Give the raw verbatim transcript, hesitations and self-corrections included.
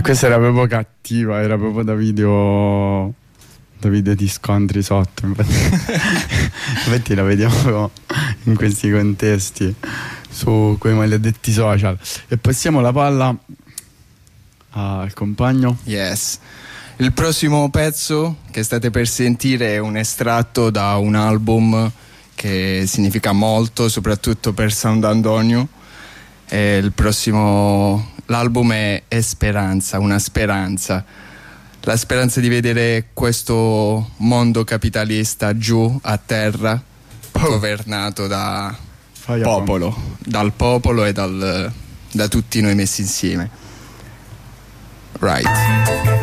Questa era proprio cattiva, era proprio da video da video di scontri sotto, infatti, infatti la vediamo in questi contesti su quei maledetti social. E passiamo la palla al compagno. Yes. Il prossimo pezzo che state per sentire è un estratto da un album che significa molto, soprattutto per Sant'Antonio. E il prossimo, l'album è Esperanza, una speranza. La speranza di vedere questo mondo capitalista giù a terra, governato da Fai popolo, dal popolo e dal, da tutti noi messi insieme. Right.